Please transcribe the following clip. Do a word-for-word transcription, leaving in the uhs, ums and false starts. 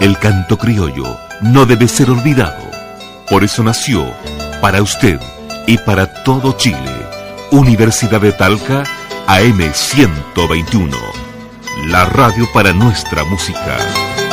El canto criollo no debe ser olvidado. Por eso nació, para usted y para todo Chile, Universidad de Talca A M ciento veintiuno, la radio para nuestra música.